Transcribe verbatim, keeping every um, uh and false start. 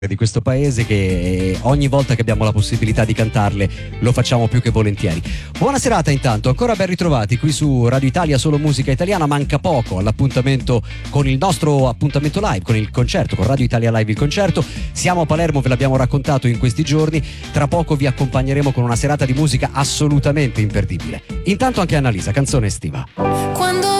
di questo paese, che ogni volta che abbiamo la possibilità di cantarle lo facciamo più che volentieri. Buona serata intanto, ancora ben ritrovati qui su Radio Italia, solo musica italiana. Manca poco all'appuntamento con il nostro appuntamento live, con il concerto, con Radio Italia Live il concerto. Siamo a Palermo, ve l'abbiamo raccontato in questi giorni, tra poco vi accompagneremo con una serata di musica assolutamente imperdibile. Intanto anche Annalisa, canzone estiva. Quando